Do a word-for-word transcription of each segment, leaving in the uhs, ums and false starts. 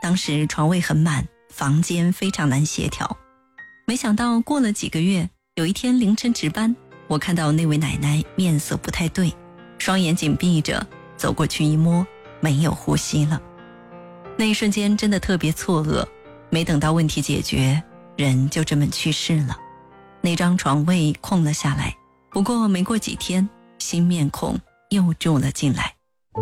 当时床位很满，房间非常难协调。没想到过了几个月，有一天凌晨值班，我看到那位奶奶面色不太对，双眼紧闭着，走过去一摸，没有呼吸了。那一瞬间真的特别错愕，没等到问题解决，人就这么去世了。那张床位空了下来，不过没过几天，新面孔又住了进来。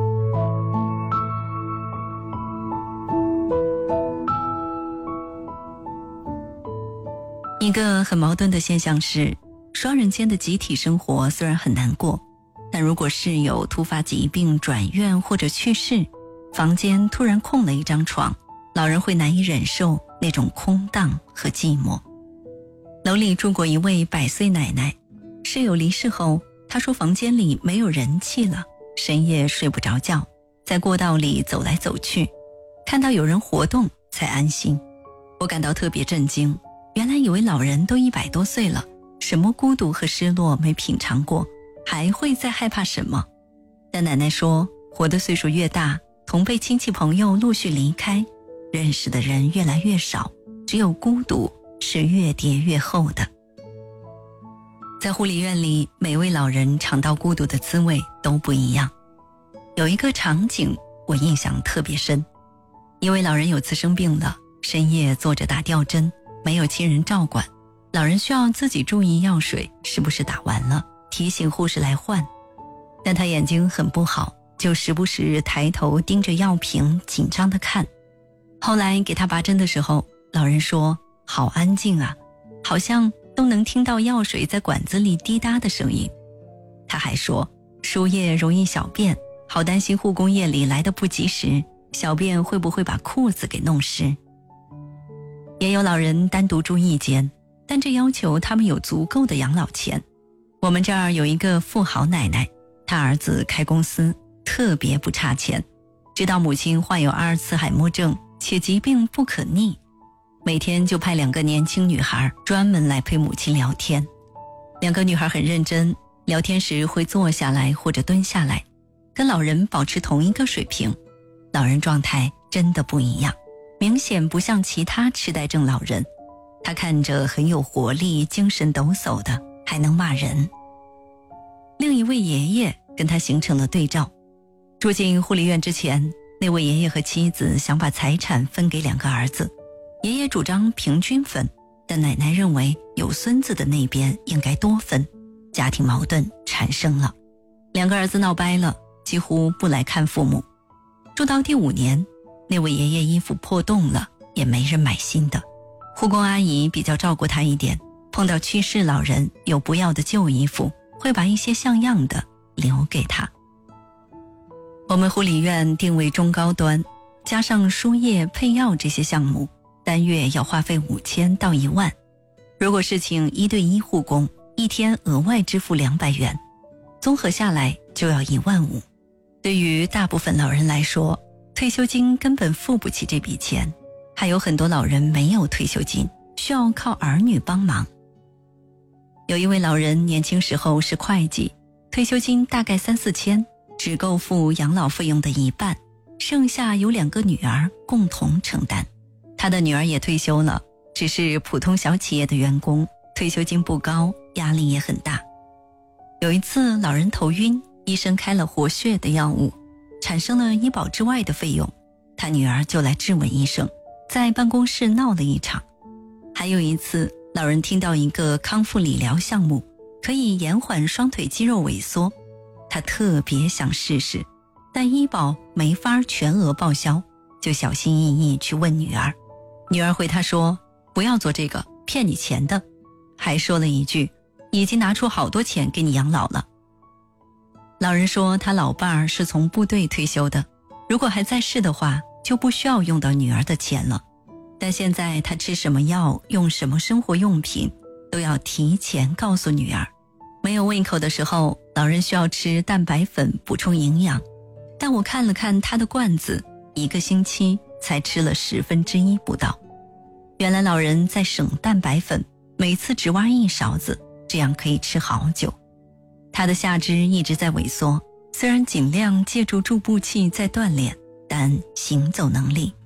一个很矛盾的现象是，双人间的集体生活虽然很难过，但如果室友突发疾病转院或者去世，房间突然空了一张床，老人会难以忍受那种空荡和寂寞。楼里住过一位百岁奶奶，室友离世后，她说房间里没有人气了，深夜睡不着觉，在过道里走来走去，看到有人活动才安心。我感到特别震惊，原来以为老人都一百多岁了，什么孤独和失落没品尝过，还会再害怕什么？但奶奶说，活的岁数越大，同辈亲戚朋友陆续离开，认识的人越来越少，只有孤独是越叠越厚的。在护理院里，每位老人尝到孤独的滋味都不一样。有一个场景我印象特别深，一位老人有次生病了，深夜坐着打吊针，没有亲人照管，老人需要自己注意药水是不是打完了，提醒护士来换。但他眼睛很不好，就时不时抬头盯着药瓶紧张地看。后来给他拔针的时候，老人说好安静啊，好像都能听到药水在管子里滴答的声音。他还说输液容易小便，好担心护工夜里来得不及时，小便会不会把裤子给弄湿。也有老人单独住一间，但这要求他们有足够的养老钱。我们这儿有一个富豪奶奶，她儿子开公司，特别不差钱，知道母亲患有阿尔茨海默症，且疾病不可逆，每天就派两个年轻女孩专门来陪母亲聊天。两个女孩很认真，聊天时会坐下来或者蹲下来，跟老人保持同一个水平。老人状态真的不一样，明显不像其他痴呆症老人，他看着很有活力，精神抖擞的，还能骂人。另一位爷爷跟他形成了对照。住进护理院之前，那位爷爷和妻子想把财产分给两个儿子，爷爷主张平均分，但奶奶认为有孙子的那边应该多分，家庭矛盾产生了。两个儿子闹掰了，几乎不来看父母。住到第五年，那位爷爷衣服破洞了，也没人买新的。护工阿姨比较照顾他一点，碰到去世老人有不要的旧衣服，会把一些像样的留给他。我们护理院定位中高端，加上输液配药这些项目，单月要花费五千到一万。如果是请一对一护工，一天额外支付两百元，综合下来就要一万五。对于大部分老人来说，退休金根本付不起这笔钱，还有很多老人没有退休金，需要靠儿女帮忙。有一位老人年轻时候是会计，退休金大概三四千，只够付养老费用的一半，剩下有两个女儿共同承担。他的女儿也退休了，只是普通小企业的员工，退休金不高，压力也很大。有一次老人头晕，医生开了活血的药物，产生了医保之外的费用，他女儿就来质问医生，在办公室闹了一场。还有一次老人听到一个康复理疗项目可以延缓双腿肌肉萎缩，他特别想试试，但医保没法全额报销，就小心翼翼去问女儿。女儿回他说不要做这个，骗你钱的，还说了一句已经拿出好多钱给你养老了。老人说他老伴儿是从部队退休的，如果还在世的话就不需要用到女儿的钱了，但现在他吃什么药，用什么生活用品都要提前告诉女儿。没有胃口的时候，老人需要吃蛋白粉补充营养，但我看了看他的罐子，一个星期才吃了十分之一不到。原来老人在省蛋白粉，每次只挖一勺子，这样可以吃好久。他的下肢一直在萎缩，虽然尽量借助助步器在锻炼，但行走能力